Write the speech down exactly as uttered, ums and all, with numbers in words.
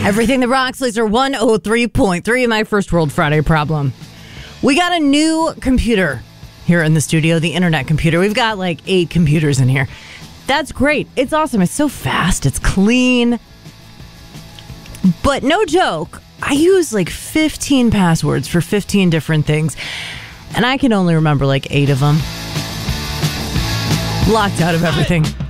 Everything that rocks, laser one oh three point three, my first World Friday problem. We got a new computer here in the studio, the internet computer. We've got like eight computers in here. That's great. It's awesome. It's so fast. It's clean. But no joke, I use like fifteen passwords for fifteen different things. And I can only remember like eight of them. Locked out of everything.